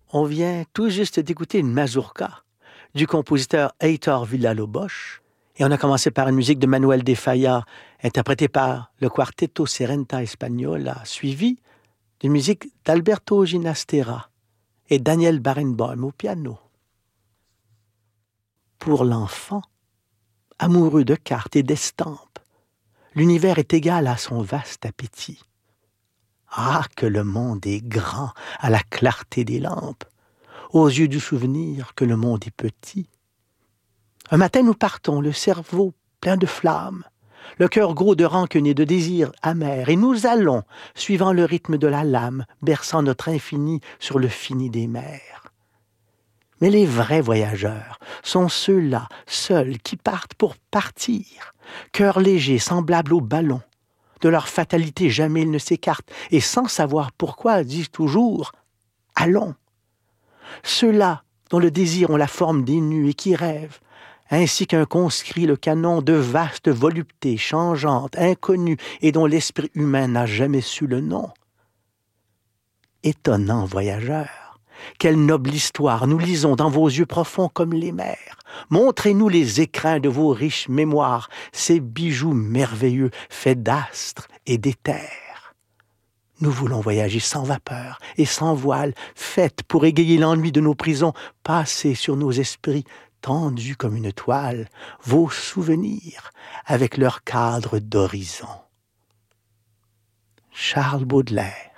On vient tout juste d'écouter une mazurka du compositeur Heitor Villa-Lobos et on a commencé par une musique de Manuel de Falla interprétée par le Quartetto Serenta Española, suivie d'une musique d'Alberto Ginastera et Daniel Barenboim au piano. Pour l'enfant, amoureux de cartes et d'estampes, l'univers est égal à son vaste appétit. Ah, que le monde est grand à la clarté des lampes, aux yeux du souvenir que le monde est petit. Un matin nous partons, le cerveau plein de flammes, le cœur gros de rancune et de désirs amers, et nous allons, suivant le rythme de la lame, berçant notre infini sur le fini des mers. Mais les vrais voyageurs sont ceux-là, seuls, qui partent pour partir, cœur léger, semblable au ballon. De leur fatalité, jamais ils ne s'écartent, et sans savoir pourquoi, disent toujours « Allons ». Ceux-là dont le désir ont la forme des nus et qui rêvent, ainsi qu'un conscrit le canon de vastes voluptés changeantes, inconnues, et dont l'esprit humain n'a jamais su le nom. Étonnants voyageurs, quelle noble histoire nous lisons dans vos yeux profonds comme les mers. Montrez-nous les écrins de vos riches mémoires, ces bijoux merveilleux faits d'astres et d'éther. Nous voulons voyager sans vapeur et sans voile, faites pour égayer l'ennui de nos prisons, passer sur nos esprits, tendus comme une toile, vos souvenirs avec leur cadre d'horizon. Charles Baudelaire.